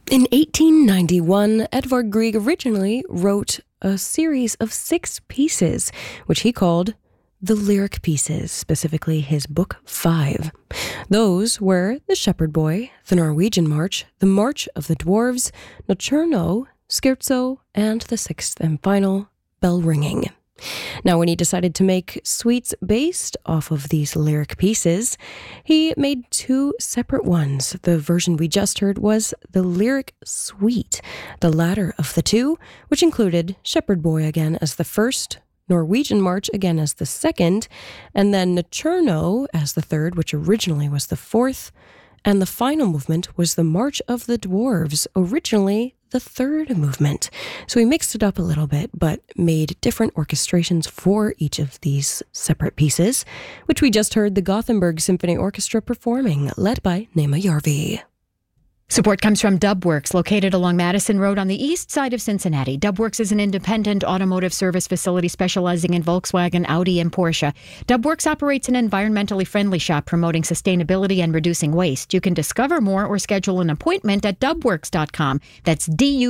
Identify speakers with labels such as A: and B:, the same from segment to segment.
A: In 1891, Edvard Grieg originally wrote a series of 6 pieces, which he called the Lyric Pieces, specifically his Book 5. Those were The Shepherd Boy, the Norwegian March, the March of the Dwarves, Nocturno, Scherzo, and the 6th and final, Bell Ringing. Now, when he decided to make suites based off of these lyric pieces, he made 2 separate ones. The version we just heard was the Lyric Suite, the latter of the 2, which included Shepherd Boy again as the first, Norwegian March again as the second, and then Nocturno as the third, which originally was the 4th, and the final movement was the March of the Dwarves, originally the 3rd movement. So he mixed it up a little bit, but made different orchestrations for each of these separate pieces, which we just heard the Gothenburg Symphony Orchestra performing, led by Nema Järvi.
B: Support comes from Dubworks, located along Madison Road on the east side of Cincinnati. Dubworks is an independent automotive service facility specializing in Volkswagen, Audi, and Porsche. Dubworks operates an environmentally friendly shop promoting sustainability and reducing waste. You can discover more or schedule an appointment at dubworks.com. That's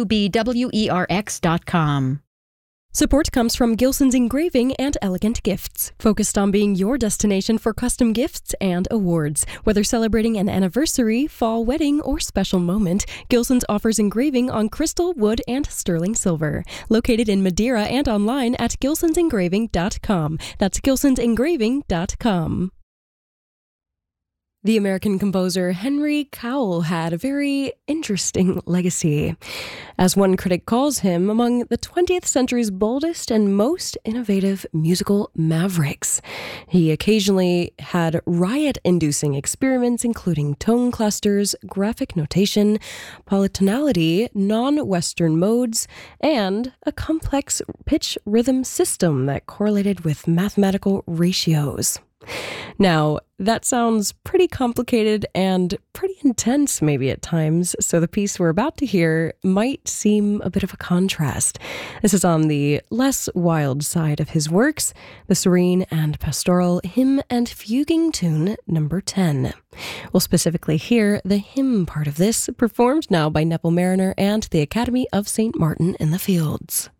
B: DUBWERX.com.
A: Support comes from Gilson's Engraving and Elegant Gifts, focused on being your destination for custom gifts and awards. Whether celebrating an anniversary, fall wedding, or special moment, Gilson's offers engraving on crystal, wood, and sterling silver. Located in Madeira and online at gilsonsengraving.com. That's gilsonsengraving.com. The American composer Henry Cowell had a very interesting legacy. As one critic calls him, among the 20th century's boldest and most innovative musical mavericks. He occasionally had riot-inducing experiments, including tone clusters, graphic notation, polytonality, non-Western modes, and a complex pitch-rhythm system that correlated with mathematical ratios. Now, that sounds pretty complicated and pretty intense maybe at times, so the piece we're about to hear might seem a bit of a contrast. This is on the less wild side of his works, the serene and pastoral Hymn and Fuguing Tune number 10. We'll specifically hear the hymn part of this, performed now by Neville Marriner and the Academy of St. Martin in the Fields.